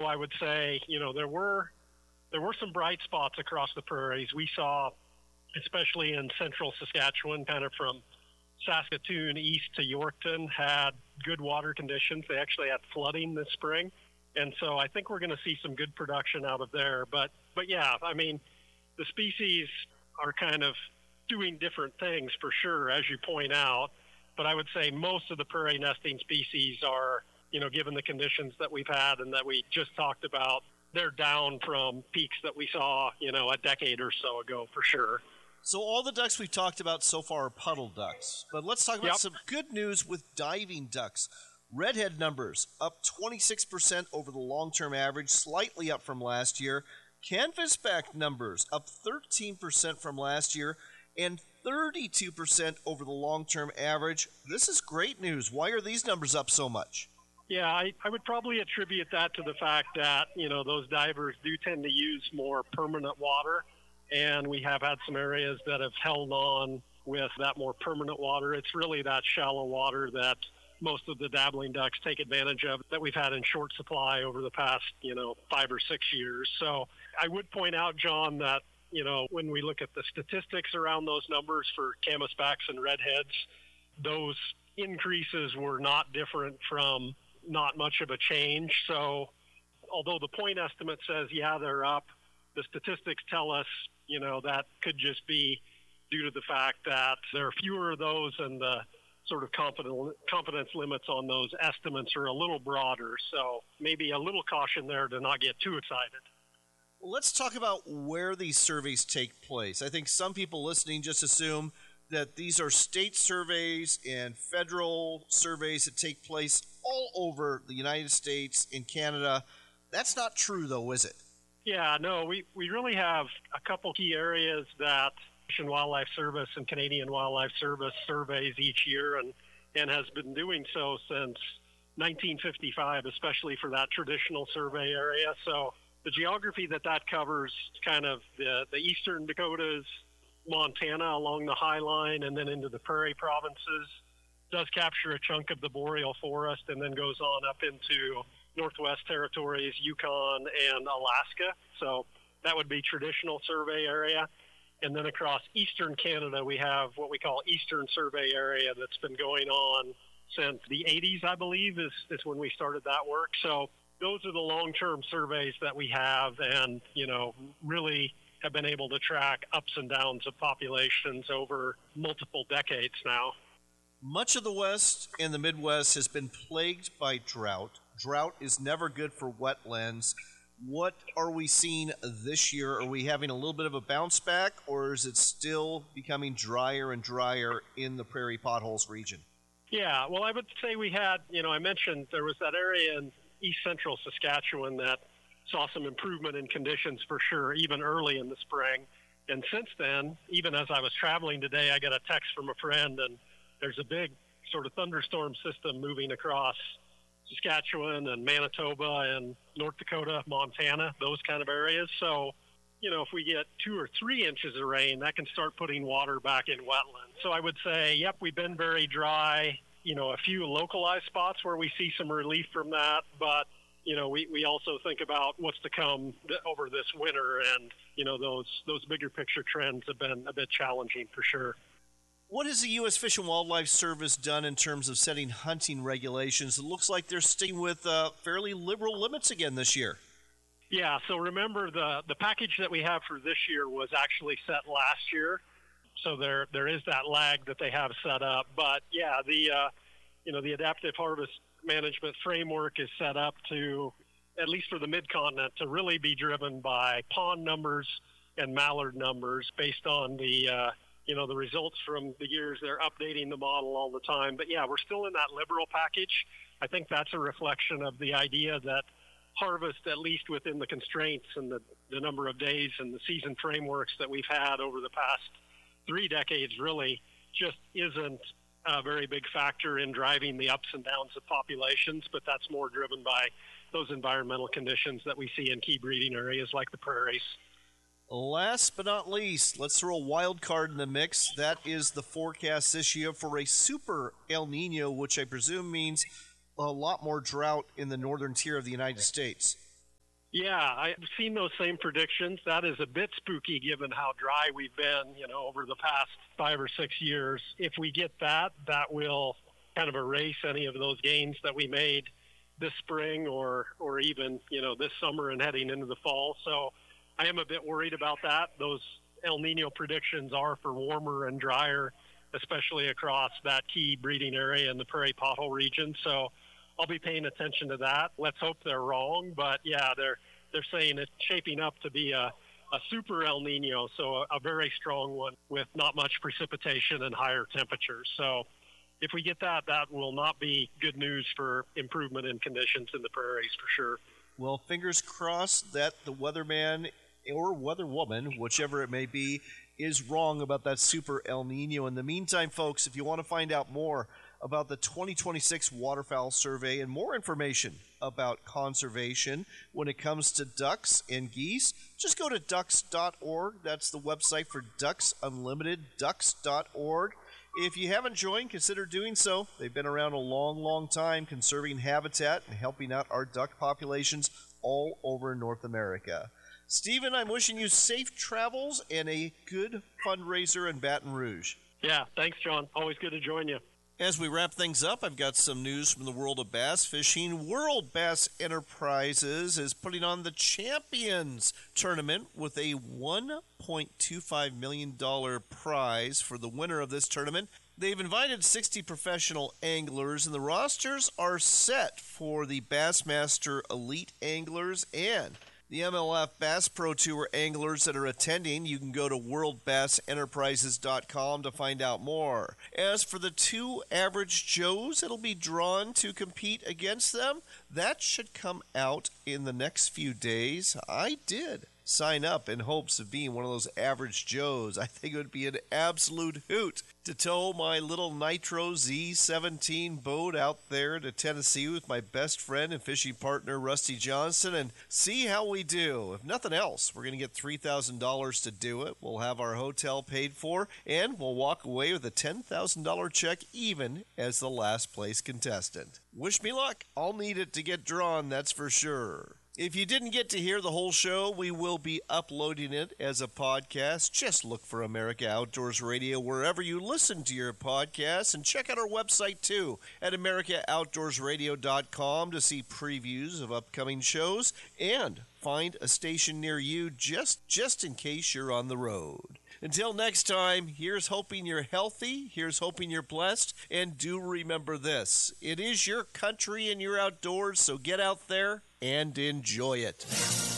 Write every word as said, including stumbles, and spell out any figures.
I would say, you know, there were there were some bright spots across the prairies. We saw, especially in central Saskatchewan, kind of from Saskatoon east to Yorkton, had good water conditions. They actually had flooding this spring. And so I think we're going to see some good production out of there. But, but yeah, I mean, the species are kind of doing different things for sure, as you point out. But I would say most of the prairie nesting species are, you know, given the conditions that we've had and that we just talked about, they're down from peaks that we saw, you know, a decade or so ago for sure. So all the ducks we've talked about so far are puddle ducks. But let's talk about Yep. some good news with diving ducks. Redhead numbers up twenty-six percent over the long-term average, slightly up from last year. Canvasback numbers up thirteen percent from last year and thirty-two percent over the long-term average. This is great news. Why are these numbers up so much? Yeah, I, I would probably attribute that to the fact that, you know, those divers do tend to use more permanent water, and we have had some areas that have held on with that more permanent water. It's really that shallow water that most of the dabbling ducks take advantage of that we've had in short supply over the past, you know, five or six years. So I would point out, John, that, you know, when we look at the statistics around those numbers for canvasbacks and redheads, those increases were not different from not much of a change. So although the point estimate says, yeah, they're up, the statistics tell us, you know, that could just be due to the fact that there are fewer of those and the sort of confidence, confidence limits on those estimates are a little broader. So maybe a little caution there to not get too excited. Well, let's talk about where these surveys take place. I think some people listening just assume that these are state surveys and federal surveys that take place all over the United States and Canada. That's not true, though, is it? Yeah, no, we, we really have a couple key areas that Fish and Wildlife Service and Canadian Wildlife Service surveys each year and, and has been doing so since nineteen fifty-five, especially for that traditional survey area. So the geography that that covers kind of the, the eastern Dakotas, Montana along the High Line, and then into the prairie provinces, does capture a chunk of the boreal forest and then goes on up into Northwest Territories, Yukon, and Alaska. So that would be traditional survey area. And then across eastern Canada, we have what we call Eastern Survey Area that's been going on since the eighties, I believe, is, is when we started that work. So those are the long-term surveys that we have and, you know, really have been able to track ups and downs of populations over multiple decades now. Much of the West and the Midwest has been plagued by drought. Drought is never good for wetlands. What are we seeing this year? Are we having a little bit of a bounce back, or is it still becoming drier and drier in the Prairie Potholes region? Yeah, well, I would say we had, you know, I mentioned there was that area in east central Saskatchewan that saw some improvement in conditions for sure, even early in the spring. And since then, even as I was traveling today, I got a text from a friend, and there's a big sort of thunderstorm system moving across Saskatchewan and Manitoba and North Dakota, Montana, those kind of areas. So, you know, if we get two or three inches of rain, that can start putting water back in wetlands. So I would say, yep, we've been very dry. You know, a few localized spots where we see some relief from that, but you know, we, we also think about what's to come th- over this winter, and, you know, those those bigger picture trends have been a bit challenging for sure. What has the U S Fish and Wildlife Service done in terms of setting hunting regulations? It looks like they're sticking with uh, fairly liberal limits again this year. Yeah, so remember the, the package that we have for this year was actually set last year, so there there is that lag that they have set up. But, yeah, the uh, you know, the adaptive harvest management framework is set up to, at least for the mid-continent, to really be driven by pond numbers and mallard numbers based on the, uh, you know, the results from the years. They're updating the model all the time. But, yeah, we're still in that liberal package. I think that's a reflection of the idea that harvest, at least within the constraints and the, the number of days and the season frameworks that we've had over the past three decades, really just isn't a very big factor in driving the ups and downs of populations, but that's more driven by those environmental conditions that we see in key breeding areas like the prairies. Last but not least, let's throw a wild card in the mix. That is the forecast this year for a super El Nino, which I presume means a lot more drought in the northern tier of the United States. Yeah, I've seen those same predictions. That is a bit spooky given how dry we've been, you know, over the past five or six years. If we get that, that will kind of erase any of those gains that we made this spring or, or even, you know, this summer and heading into the fall. So I am a bit worried about that. Those El Nino predictions are for warmer and drier, especially across that key breeding area in the Prairie Pothole region. So I'll be paying attention to that. Let's hope they're wrong, but yeah, they're they're saying it's shaping up to be a, a super El Nino, so a, a very strong one with not much precipitation and higher temperatures. So if we get that, that will not be good news for improvement in conditions in the prairies for sure. Well, fingers crossed that the weatherman or weatherwoman, whichever it may be, is wrong about that super El Nino. In the meantime, folks, if you want to find out more about the twenty twenty-six Waterfowl Survey and more information about conservation when it comes to ducks and geese, just go to ducks dot org. That's the website for Ducks Unlimited, ducks dot org. If you haven't joined, consider doing so. They've been around a long, long time conserving habitat and helping out our duck populations all over North America. Stephen, I'm wishing you safe travels and a good fundraiser in Baton Rouge. Yeah, thanks, John. Always good to join you. As we wrap things up, I've got some news from the world of bass fishing. World Bass Enterprises is putting on the Champions Tournament with a one point two five million dollars prize for the winner of this tournament. They've invited sixty professional anglers, and the rosters are set for the Bassmaster Elite Anglers and the M L F Bass Pro Tour anglers that are attending. You can go to world bass enterprises dot com to find out more. As for the two average Joes that'll be drawn to compete against them, that should come out in the next few days. I did sign up in hopes of being one of those average Joes. I think it would be an absolute hoot to tow my little Nitro Z seventeen boat out there to Tennessee with my best friend and fishing partner Rusty Johnson and see how we do. If nothing else, we're going to get three thousand dollars to do it. We'll have our hotel paid for, and we'll walk away with a ten thousand dollars check even as the last place contestant. Wish me luck. I'll need it to get drawn, that's for sure. If you didn't get to hear the whole show, we will be uploading it as a podcast. Just look for America Outdoors Radio wherever you listen to your podcasts, and check out our website too at america outdoors radio dot com to see previews of upcoming shows and find a station near you just, just in case you're on the road. Until next time, here's hoping you're healthy, here's hoping you're blessed, and do remember this: it is your country and your outdoors, so get out there and enjoy it.